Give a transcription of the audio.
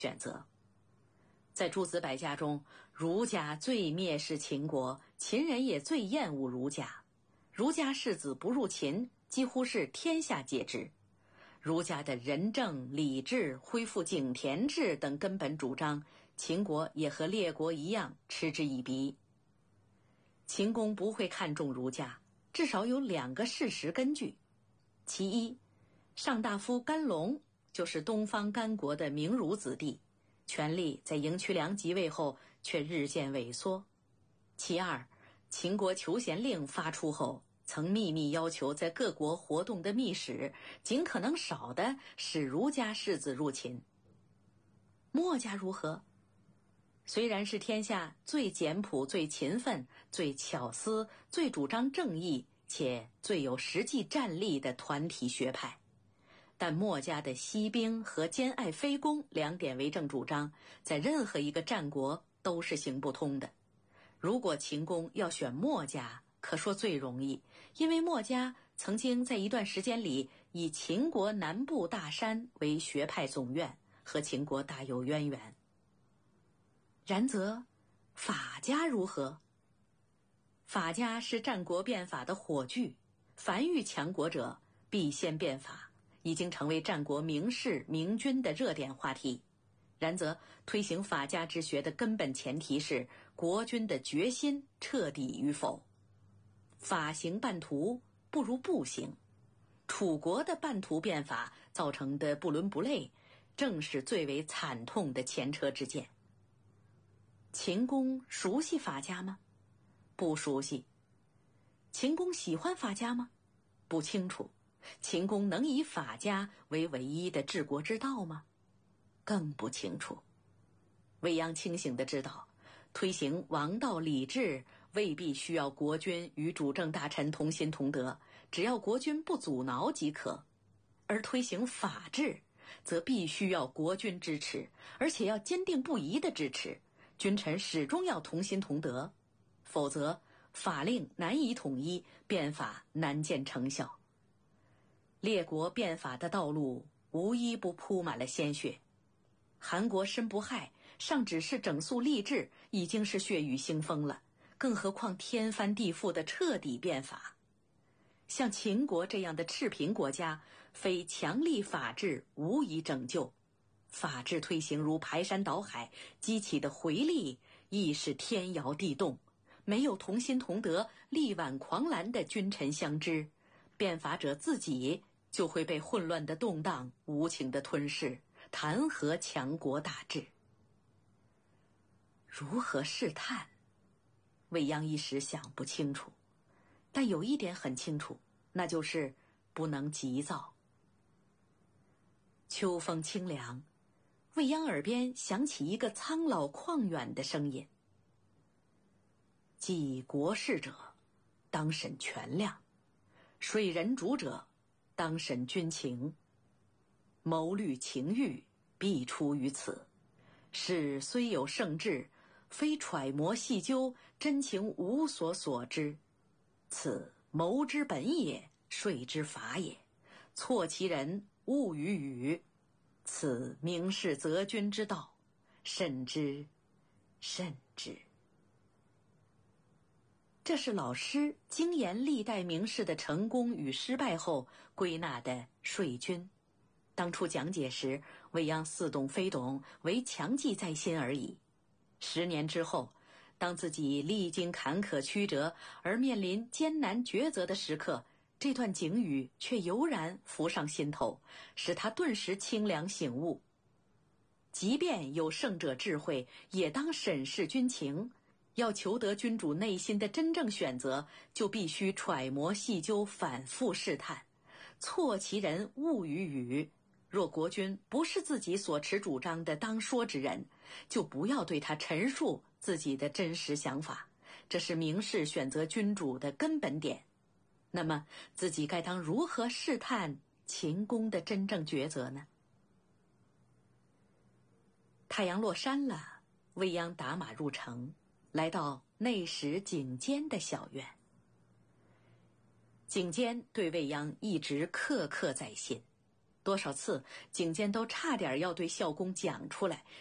选择。在诸子百家中，儒家最蔑视秦国，秦人也最厌恶儒家。儒家士子不入秦，几乎是天下皆知。儒家的仁政、礼治、恢复井田制等根本主张，秦国也和列国一样嗤之以鼻。秦公不会看重儒家，至少有2个事实根据。其一，上大夫甘龙就是东方甘国的名儒子弟，权力在赢渠梁即位后却日渐萎缩。其二，秦国求贤令发出后，曾秘密要求在各国活动的密使尽可能少地使儒家士子入秦。墨家如何？虽然是天下最简朴、最勤奋、最巧思、最主张正义且最有实际战力的团体学派，但墨家的息兵和兼爱非攻2点为政主张，在任何一个战国都是行不通的。如果秦公要选墨家，可说最容易，因为墨家曾经在一段时间里以秦国南部大山为学派总院，和秦国大有渊源。然则法家如何？法家是战国变法的火炬，凡遇强国者必先变法，已经成为战国名士明君的热点话题。然则推行法家之学的根本前提是国君的决心彻底与否。法行半途不如不行，楚国的半途变法造成的不伦不类，正是最为惨痛的前车之鉴。秦公熟悉法家吗？不熟悉。秦公喜欢法家吗？不清楚。秦公能以法家为唯一的治国之道吗？更不清楚。未央清醒地知道，推行王道礼制未必需要国君与主政大臣同心同德，只要国君不阻挠即可。而推行法治，则必须要国君支持，而且要坚定不移的支持，君臣始终要同心同德，否则法令难以统一，变法难见成效。列国变法的道路无一不铺满了鲜血。韩国申不害尚只是整肃吏治，已经是血雨腥风了，更何况天翻地覆的彻底变法。像秦国这样的赤贫国家，非强力法治无以拯救。法治推行如排山倒海，激起的回力亦是天摇地动。没有同心同德、力挽狂澜的君臣相知，变法者自己就会被混乱的动荡无情的吞噬，谈何强国大治？如何试探？未央一时想不清楚，但有一点很清楚，那就是不能急躁。秋风清凉，未央耳边响起一个苍老旷远的声音：继国事者，当审权量；说人主者，当审军情。谋虑情欲，必出于此。事虽有圣志，非揣摩细究，真情无所所知。此谋之本也，说之法也。错其人，误于语。此明示则君之道，慎之，慎之。这是老师精研历代名士的成功与失败后归纳的说君。当初讲解时，未央似懂非懂，唯强记在心而已。10年之后，当自己历经坎坷曲折而面临艰难抉择的时刻，这段警语却油然浮上心头，使他顿时清凉醒悟。即便有圣者智慧，也当审视军情。要求得君主内心的真正选择，就必须揣摩细究，反复试探。错其人，误于语。若国君不是自己所持主张的当说之人，就不要对他陈述自己的真实想法，这是明示选择君主的根本点。那么自己该当如何试探秦公的真正抉择呢？太阳落山了，未央打马入城，来到内史景监的小院。景监对未央一直刻刻在心， 多少次景监都差点要对孝公讲出来，